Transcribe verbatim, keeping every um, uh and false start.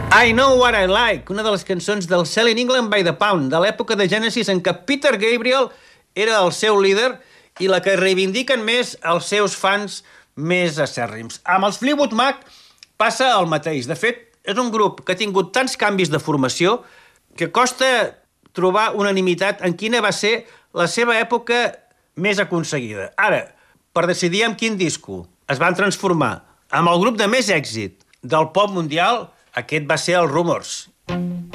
I Know What I Like, una de les cançons del Selling England by the Pound, de l'època de Genesis en què Peter Gabriel era el seu líder i la que reivindiquen més els seus fans més acèrrims. Amb els Fleetwood Mac passa el mateix. De fet, és un grup que ha tingut tants canvis de formació que costa trobar unanimitat en quina va ser la seva època més aconseguida. Ara, per decidir amb quin disco es van transformar amb el grup de més èxit del pop mundial, aquest va ser el Rumours.